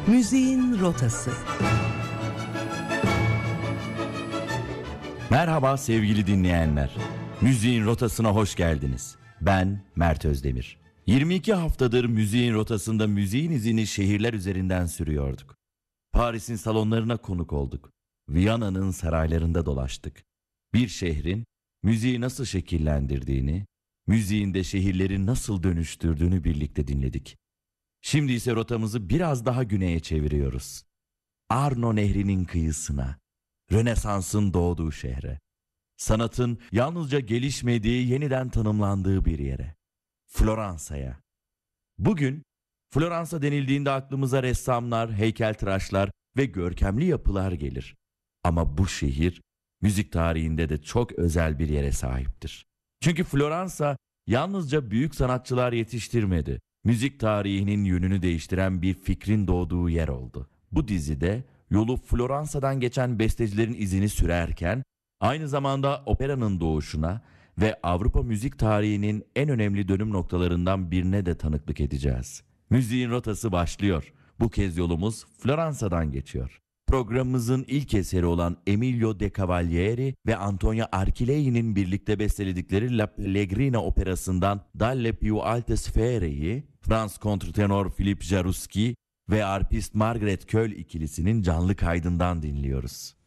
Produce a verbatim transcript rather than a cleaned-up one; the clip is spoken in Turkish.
Müziğin rotası. Merhaba sevgili dinleyenler. Müziğin rotasına hoş geldiniz. Ben Mert Özdemir. yirmi iki haftadır müziğin rotasında müziğin izini şehirler üzerinden sürüyorduk. Paris'in salonlarına konuk olduk. Viyana'nın saraylarında dolaştık. Bir şehrin müziği nasıl şekillendirdiğini, müziğin de şehirleri nasıl dönüştürdüğünü birlikte dinledik. Şimdi ise rotamızı biraz daha güneye çeviriyoruz. Arno Nehri'nin kıyısına, Rönesans'ın doğduğu şehre, sanatın yalnızca gelişmediği, yeniden tanımlandığı bir yere, Floransa'ya. Bugün Floransa denildiğinde aklımıza ressamlar, heykeltıraşlar ve görkemli yapılar gelir. Ama bu şehir müzik tarihinde de çok özel bir yere sahiptir. Çünkü Floransa yalnızca büyük sanatçılar yetiştirmedi. Müzik tarihinin yönünü değiştiren bir fikrin doğduğu yer oldu. Bu dizide yolu Floransa'dan geçen bestecilerin izini sürerken aynı zamanda operanın doğuşuna ve Avrupa müzik tarihinin en önemli dönüm noktalarından birine de tanıklık edeceğiz. Müziğin rotası başlıyor. Bu kez yolumuz Floransa'dan geçiyor. Programımızın ilk eseri olan Emilio De Cavalieri ve Antonio Archilei'nin birlikte besteledikleri La Pellegrina operasından Dalle più alte sfere'yi Frans kontrtenor Philippe Jaruski ve arpist Margaret Köhl ikilisinin canlı kaydından dinliyoruz.